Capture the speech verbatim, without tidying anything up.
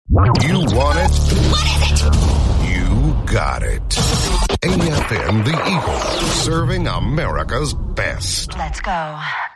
You want it? What is it? You got it. A F M The Eagle, serving America's best. Let's go.